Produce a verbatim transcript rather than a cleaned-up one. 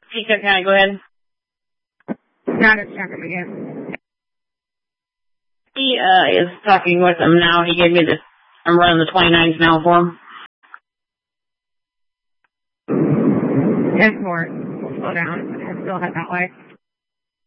Chico County, go ahead. Not a second again. He uh, is talking with him now. He gave me this. I'm running the twenty-nines now for him. ten four. We'll slow down. I'll still head that way.